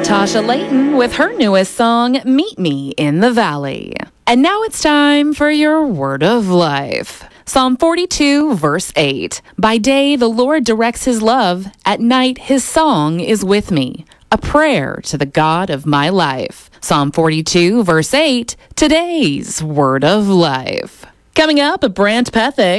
Tasha Layton with her newest song, Meet Me in the Valley. And now it's time for your word of life. Psalm 42, verse 8. By day the Lord directs his love. At night his song is with me. A prayer to the God of my life. Psalm 42, verse 8. Today's word of life. Coming up, Brant Pethick